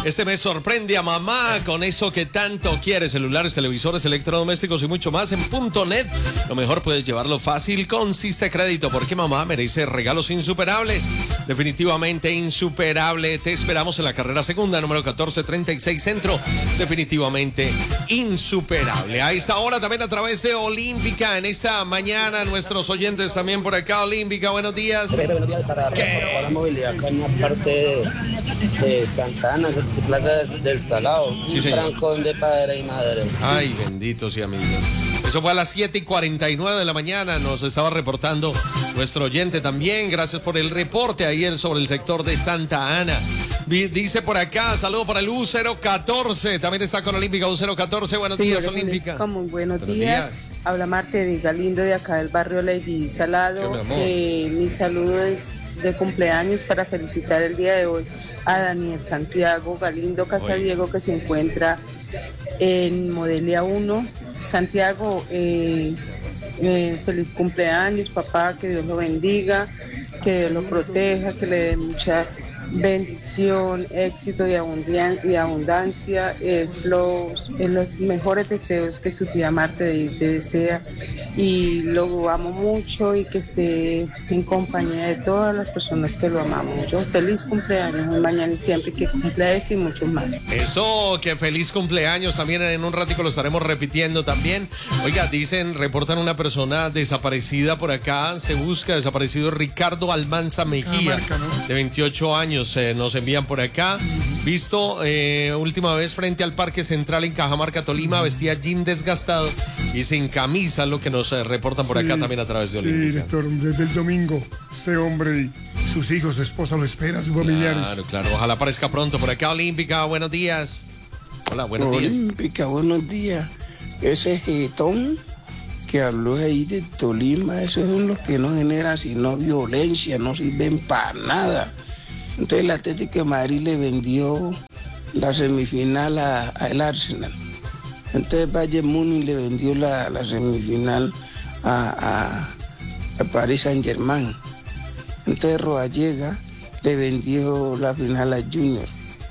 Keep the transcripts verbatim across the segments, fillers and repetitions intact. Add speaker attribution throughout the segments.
Speaker 1: Este mes sorprende a mamá con eso que tanto quiere: celulares, televisores, electrodomésticos y mucho más en punto net. Lo mejor, puedes llevarlo fácil con Siste Crédito, porque mamá merece regalos insuperables. Definitivamente insuperable. Te esperamos en la carrera segunda, número catorce treinta y seis Centro. Definitivamente insuperable. A esta hora también a través de Olímpica. En esta mañana nuestros oyentes también por acá. Olímpica, buenos días.
Speaker 2: Buenos días para, para, para la movilidad acá en la parte de, de Santa Ana, Plaza del Salado.
Speaker 1: Sí,
Speaker 2: un
Speaker 1: señor.
Speaker 2: trancón de padre y madre.
Speaker 1: Ay, benditos y amigos. Eso fue a las siete y cuarenta y nueve de la mañana. Nos estaba reportando nuestro oyente también. Gracias por el reporte ayer sobre el sector de Santa Ana. Dice por acá, saludo para el U cero catorce. También está con Olímpica U cero catorce. Buenos
Speaker 3: sí,
Speaker 1: días, Olímpica.
Speaker 3: Como buenos, buenos días.
Speaker 1: días.
Speaker 3: Habla Marte de Galindo, de acá del barrio Lady Salado. Eh, mi saludo es de cumpleaños para felicitar el día de hoy a Daniel Santiago Galindo Casadiego, que se encuentra en Modelia uno. Santiago, eh, eh, feliz cumpleaños, papá, que Dios lo bendiga, que Dios lo proteja, que le dé mucha bendición, éxito y abundancia, y abundancia. Es los, es los mejores deseos que su tía Marte te desea, y lo amo mucho, y que esté en compañía de todas las personas que lo amamos mucho. Feliz cumpleaños, mañana y siempre, que cumpla este y mucho más.
Speaker 1: Eso, que feliz cumpleaños. También en un ratico lo estaremos repitiendo también. Oiga, dicen, reportan una persona desaparecida por acá. Se busca desaparecido Ricardo Almanza Mejía, marca, ¿no? De veintiocho años. Eh, nos envían por acá. Visto eh, última vez frente al Parque Central en Cajamarca, Tolima, vestía jean desgastado y sin camisa, lo que nos eh, reportan por sí, acá también a través de Olímpica.
Speaker 4: Sí, director, desde el domingo este hombre y sus hijos, su esposa lo esperan, sus familiares.
Speaker 1: Claro, claro, ojalá aparezca pronto por acá. Olímpica, buenos días. Hola, buenos
Speaker 5: Olímpica,
Speaker 1: días.
Speaker 5: Olímpica, buenos días. Ese jetón que habló ahí de Tolima, esos son los que no generan sino violencia, no sirven para nada. Entonces el Atlético de Madrid le vendió la semifinal a, a el Arsenal. Entonces Bayern Múnich le vendió la, la semifinal a, a, a Paris Saint-Germain. Entonces Rodallega le vendió la final a Junior.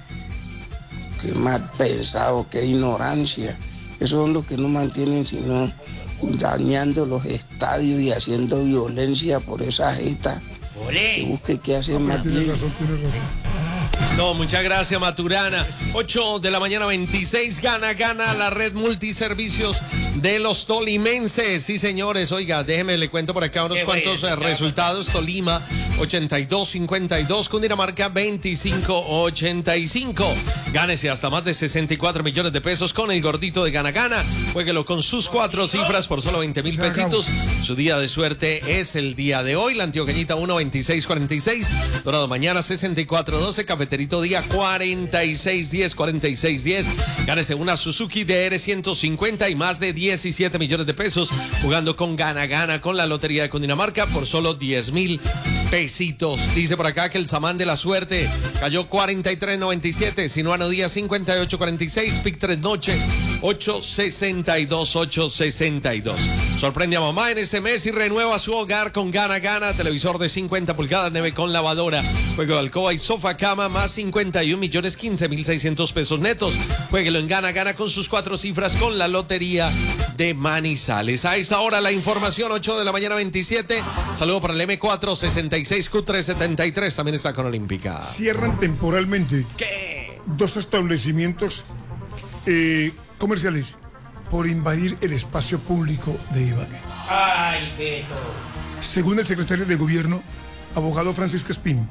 Speaker 5: Qué mal pensado, qué ignorancia. Esos son los que no mantienen sino dañando los estadios y haciendo violencia por esa jeta. Que busque qué hace no, más bien.
Speaker 4: Razón, razón.
Speaker 1: No, muchas gracias, Maturana. ocho de la mañana, veintiséis. Gana, gana la red multiservicios de los tolimenses. Sí, señores. Oiga, déjeme, le cuento por acá unos Qué cuantos bueno, resultados. Tolima, ochenta y dos cincuenta y dos. Cundinamarca, veinticinco ochenta y cinco. Gánese hasta más de sesenta y cuatro millones de pesos con el gordito de Gana Gana. Juéguelo con sus cuatro cifras por solo veinte mil pesitos. Su día de suerte es el día de hoy. La Antioqueñita uno veintiséis cuarenta y seis. Dorado mañana sesenta y cuatro doce. Cafeterito día cuarenta y seis diez cuarenta y seis diez. Gánese una Suzuki D R ciento cincuenta y más de diecisiete millones de pesos jugando con Gana Gana con la Lotería de Cundinamarca por solo diez mil pesitos. Dice por acá que el Samán de la Suerte cayó cuarenta y tres noventa y siete. Sinuano Díaz cincuenta y ocho cuarenta y seis. Pic tres Noche ocho sesenta y dos ocho sesenta y dos. Sorprende a mamá en este mes y renueva su hogar con Gana Gana. Televisor de cincuenta pulgadas, neve con lavadora, juego de alcoba y sofá cama más cincuenta y un millones quince mil seiscientos pesos netos. Jueguelo en Gana Gana con sus cuatro cifras con la Lotería de Manizales. A esa hora la información, ocho de la mañana veintisiete. Saludo para el M cuatro sesenta y seis Q tres setenta y tres. También está con Olímpica.
Speaker 4: Cierran temporalmente
Speaker 1: ¿Qué?
Speaker 4: dos establecimientos eh, comerciales por invadir el espacio público de Ibagué.
Speaker 6: Ay, Beto.
Speaker 4: Según el secretario de Gobierno, abogado Francisco Espín,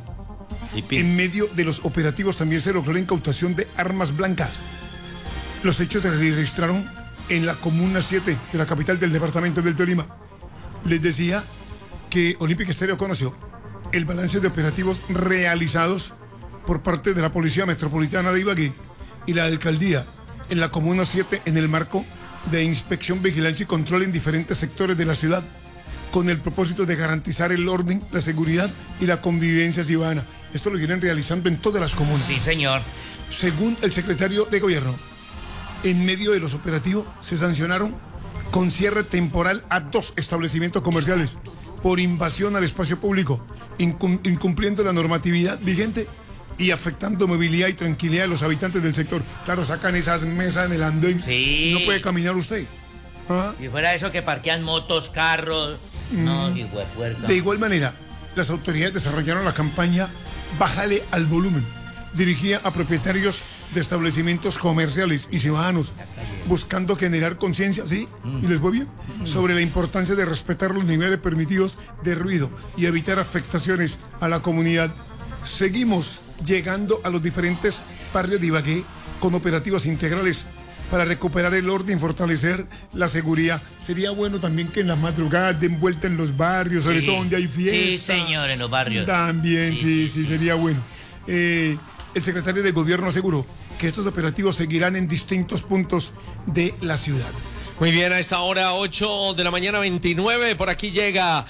Speaker 4: en medio de los operativos también se logró la incautación de armas blancas. Los hechos se registraron en la Comuna siete de la capital del departamento del Tolima. Les decía que Olímpica Estéreo conoció el balance de operativos realizados por parte de la Policía Metropolitana de Ibagué y la Alcaldía en la Comuna siete en el marco de inspección, vigilancia y control en diferentes sectores de la ciudad, con el propósito de garantizar el orden, la seguridad y la convivencia ciudadana. Esto lo vienen realizando en todas las comunas.
Speaker 6: Sí, señor.
Speaker 4: Según el secretario de Gobierno, en medio de los operativos se sancionaron con cierre temporal a dos establecimientos comerciales por invasión al espacio público, incum- incumpliendo la normatividad vigente y afectando movilidad y tranquilidad de los habitantes del sector. Claro, sacan esas mesas en el andén
Speaker 6: sí.
Speaker 4: y no puede caminar usted. ¿Ah?
Speaker 6: Y fuera eso que parquean motos, carros. Mm. No, hijo de puerca.
Speaker 4: De igual manera, las autoridades desarrollaron la campaña Bájale al volumen, dirigida a propietarios de establecimientos comerciales y ciudadanos, buscando generar conciencia, ¿sí? Mm. ¿Y les fue bien? Mm. Sobre la importancia de respetar los niveles permitidos de ruido y evitar afectaciones a la comunidad. Seguimos llegando a los diferentes barrios de Ibagué con operativas integrales para recuperar el orden y fortalecer la seguridad. Sería bueno también que en las madrugadas den vuelta en los barrios, sobre sí, todo donde hay fiesta.
Speaker 6: Sí, señor, en los barrios.
Speaker 4: También, sí, sí, sí, sí sería bueno. Eh, el secretario de Gobierno aseguró que estos operativos seguirán en distintos puntos de la ciudad.
Speaker 1: Muy bien, a esta hora, ocho de la mañana, veintinueve, por aquí llega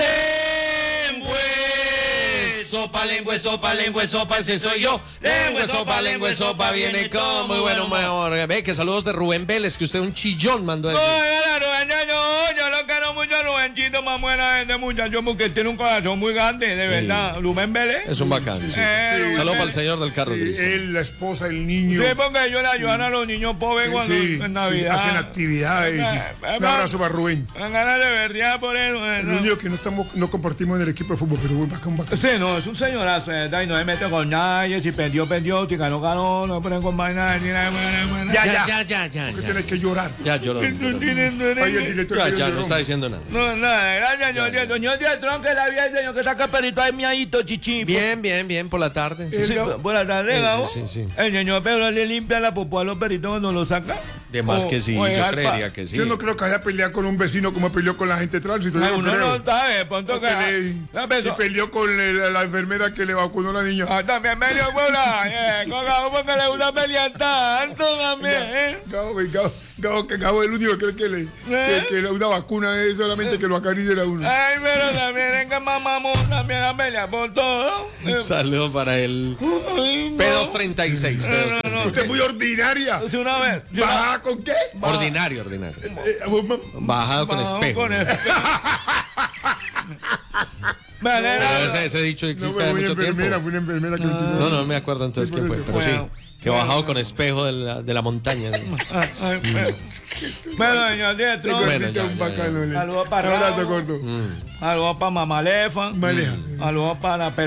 Speaker 1: Lengüe. Sopa, lengua, sopa, lengua, sopa, ese soy yo. Lengua, sopa, lengua, sopa, viene con muy bueno, mejor. Ve que saludos de Rubén Vélez, que usted un chillón mandó eso.
Speaker 7: No, Rubén, no, yo lo quiero mucho a Rubencito, más buena este muchacho, porque tiene un corazón muy grande, de verdad. Sí. Rubén Vélez.
Speaker 1: Es un bacán. Sí, sí.
Speaker 7: Eh,
Speaker 1: sí. Saludos para el señor del carro.
Speaker 4: Sí, él, la esposa, el niño.
Speaker 7: Sí, porque ellos le ayudan a los niños pobres cuando
Speaker 4: sí,
Speaker 7: en Navidad.
Speaker 4: Sí, hacen actividades. Eh, sí. Un abrazo para Rubén.
Speaker 7: Me ganas de berrear por él.
Speaker 4: El único que no, estamos, no compartimos en el equipo de fútbol, pero muy bacán, bacán.
Speaker 7: Sí, no, es un señorazo, ¿verdad? Y no se mete con nadie, si perdió, perdió, si ganó, ganó, no ponen con vaina.
Speaker 1: Ya, ya, ya, ya, ya.
Speaker 4: Porque tienes que llorar.
Speaker 1: Ya lloró.
Speaker 7: Ay,
Speaker 4: el director
Speaker 1: ya, ya, no está diciendo nada.
Speaker 7: No, nada, gracias, señor. Señor Dietrón, que la vida, señor, que saca perrito ahí miadito, chichi.
Speaker 1: Bien, bien, bien, por la tarde.
Speaker 7: Sí, sí, por la tarde, ¿no?
Speaker 1: Sí, sí, sí.
Speaker 7: El señor Pedro le limpia la popó a los perritos cuando los saca.
Speaker 1: De más que sí, yo creería que sí.
Speaker 4: Yo no creo que haya peleado con un vecino como peleó con la gente de tránsito.
Speaker 7: No, uno no sabe, punto que...
Speaker 4: Le, si peleó con la, la enfermera que le vacunó a la niña.
Speaker 7: Ah, también medio bola, eh, con Gabo porque le gusta pelear tanto también, eh.
Speaker 4: Gabo, Gabo, Gabo, que Gabo es el único que cree que le, ¿Eh? que, que una vacuna es solamente que lo acaricia a uno.
Speaker 7: Ay, pero también es que mamamos también a pelear por todo.
Speaker 1: Un saludo para el P doscientos treinta y seis.
Speaker 7: No, no, no,
Speaker 4: usted es muy ordinaria.
Speaker 7: Sí, una vez.
Speaker 4: ¿Bajada con qué?
Speaker 1: Baja. Ordinario, ordinario.
Speaker 4: Eh,
Speaker 1: Bajado con espejo. Con espejo. Pero ese, ese dicho existe hace
Speaker 4: no,
Speaker 1: mucho tiempo.
Speaker 4: Fue una enfermera que
Speaker 1: no, no, no me acuerdo entonces sí, quién fue, pero bueno, sí, que bueno, bajado con espejo de la, de la montaña.
Speaker 7: Bueno, señor Dietrón.
Speaker 4: Bueno,
Speaker 7: saludos para
Speaker 4: Raúl.
Speaker 7: Saludos para Mamalefa. Saludos para